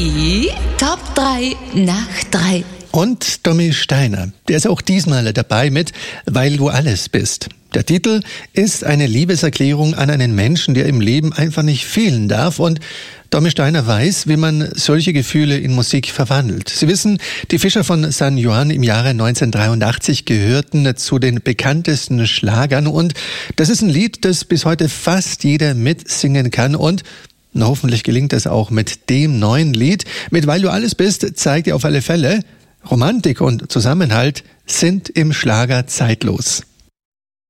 Die Top 3 nach 3. Und Tommy Steiner, der ist auch diesmal dabei mit Weil du alles bist. Der Titel ist eine Liebeserklärung an einen Menschen, der im Leben einfach nicht fehlen darf. Und Tommy Steiner weiß, wie man solche Gefühle in Musik verwandelt. Sie wissen, die Fischer von San Juan im Jahre 1983 gehörten zu den bekanntesten Schlagern. Und das ist ein Lied, das bis heute fast jeder mitsingen kann. Und hoffentlich gelingt es auch mit dem neuen Lied. Mit Weil du alles bist zeigt ihr auf alle Fälle, Romantik und Zusammenhalt sind im Schlager zeitlos.